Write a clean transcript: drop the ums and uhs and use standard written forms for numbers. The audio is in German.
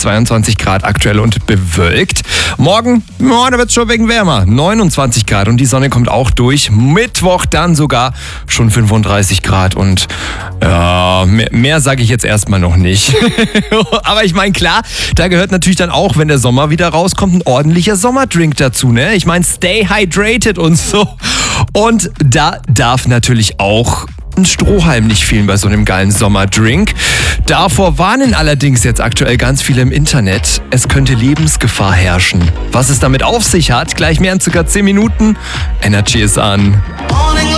22 Grad aktuell und bewölkt. Morgen, da wird es schon wegen wärmer. 29 Grad und die Sonne kommt auch durch. Mittwoch dann sogar schon 35 Grad und mehr sage ich jetzt erstmal noch nicht. Aber ich meine, klar, da gehört natürlich dann auch, wenn der Sommer wieder rauskommt, ein ordentlicher Sommerdrink dazu, ne? Ich meine, stay hydrated und so. Und da darf natürlich auch ein Strohhalm nicht fehlen bei so einem geilen Sommerdrink. Davor warnen allerdings jetzt aktuell ganz viele im Internet. Es könnte Lebensgefahr herrschen. Was es damit auf sich hat, gleich mehr in circa 10 Minuten. Energy ist an.